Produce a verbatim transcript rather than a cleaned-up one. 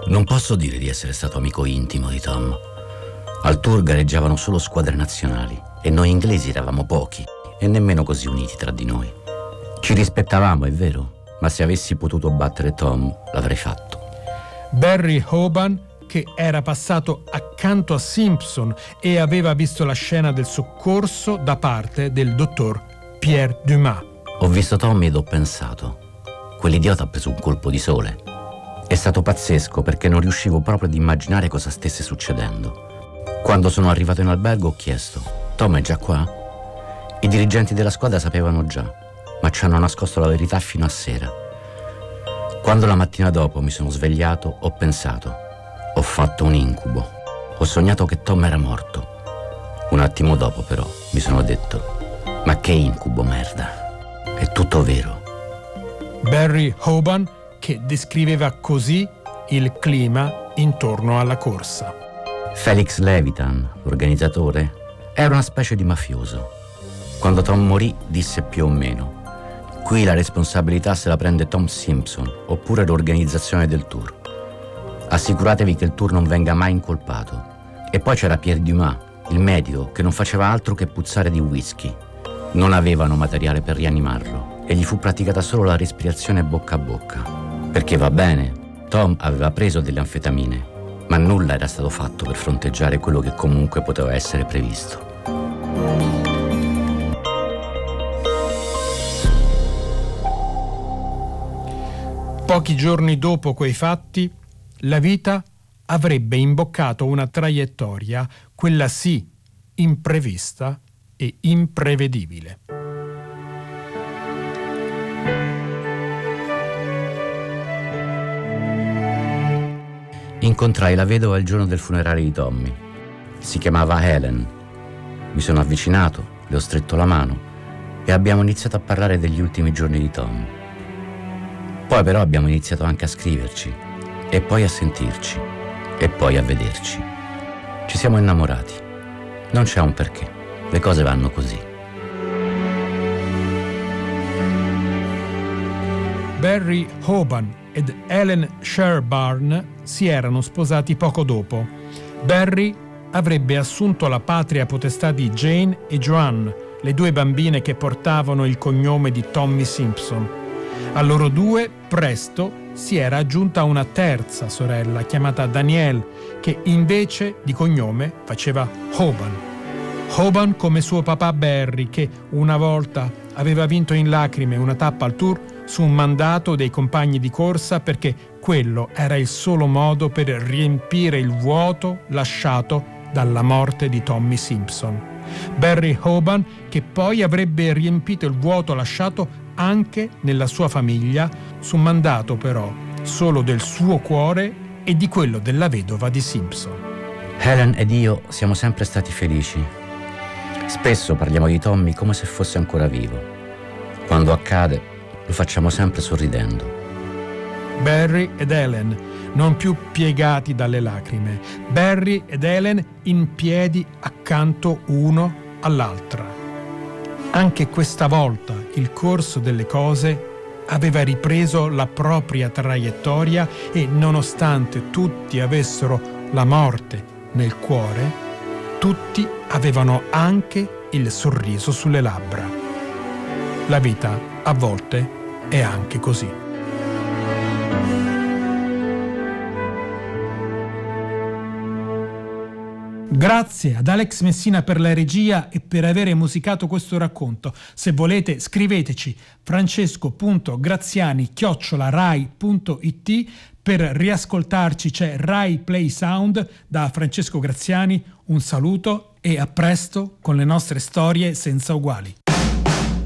Non posso dire di essere stato amico intimo di Tom. Al tour gareggiavano solo squadre nazionali e noi inglesi eravamo pochi e nemmeno così uniti tra di noi. Ci rispettavamo, è vero, ma se avessi potuto battere Tom l'avrei fatto. Barry Hoban, che era passato accanto a Simpson e aveva visto la scena del soccorso da parte del dottor Pierre Dumas. Ho visto Tommy ed ho pensato: quell'idiota ha preso un colpo di sole. È stato pazzesco perché non riuscivo proprio ad immaginare cosa stesse succedendo. Quando sono arrivato in albergo ho chiesto: Tom è già qua? I dirigenti della squadra sapevano già, ma ci hanno nascosto la verità fino a sera. Quando la mattina dopo mi sono svegliato, ho pensato: ho fatto un incubo. Ho sognato che Tom era morto. Un attimo dopo, però, mi sono detto: ma che incubo, merda. È tutto vero. Barry Hoban, che descriveva così il clima intorno alla corsa. Felix Levitan, l'organizzatore, era una specie di mafioso. Quando Tom morì, disse più o meno: qui la responsabilità se la prende Tom Simpson, oppure l'organizzazione del tour. Assicuratevi che il tour non venga mai incolpato. E poi c'era Pierre Dumas, il medico, che non faceva altro che puzzare di whisky. Non avevano materiale per rianimarlo e gli fu praticata solo la respirazione bocca a bocca. Perché va bene, Tom aveva preso delle anfetamine, ma nulla era stato fatto per fronteggiare quello che comunque poteva essere previsto. Pochi giorni dopo quei fatti, la vita avrebbe imboccato una traiettoria, quella sì, imprevista e imprevedibile. Incontrai la vedova il giorno del funerale di Tommy. Si chiamava Helen. Mi sono avvicinato, le ho stretto la mano e abbiamo iniziato a parlare degli ultimi giorni di Tom. Poi però abbiamo iniziato anche a scriverci, e poi a sentirci, e poi a vederci. Ci siamo innamorati. Non c'è un perché. Le cose vanno così. Barry Hoban ed Helen Sherburne si erano sposati poco dopo. Barry avrebbe assunto la patria potestà di Jane e Joanne, le due bambine che portavano il cognome di Tommy Simpson. A loro due, presto, si era aggiunta una terza sorella chiamata Danielle, che invece di cognome faceva Hoban. Hoban come suo papà Barry, che una volta aveva vinto in lacrime una tappa al Tour su un mandato dei compagni di corsa perché quello era il solo modo per riempire il vuoto lasciato dalla morte di Tommy Simpson. Barry Hoban, che poi avrebbe riempito il vuoto lasciato anche nella sua famiglia, su mandato però solo del suo cuore e di quello della vedova di Simpson. Helen ed io siamo sempre stati felici. Spesso parliamo di Tommy come se fosse ancora vivo. Quando accade, lo facciamo sempre sorridendo. Barry ed Helen, non più piegati dalle lacrime. Barry ed Helen in piedi accanto uno all'altra. Anche questa volta il corso delle cose aveva ripreso la propria traiettoria e nonostante tutti avessero la morte nel cuore, tutti avevano anche il sorriso sulle labbra. La vita a volte è anche così. Grazie ad Alex Messina per la regia e per avere musicato questo racconto. Se volete scriveteci francesco punto graziani chiocciola rai punto it. Per riascoltarci c'è Rai Play Sound. Da Francesco Graziani un saluto e a presto con le nostre storie senza uguali.